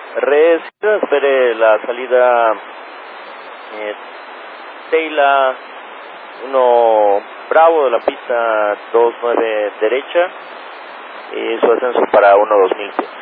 Espere la salida Teila 1 Bravo de la pista 29 derecha y su ascenso para 1-2000 pies.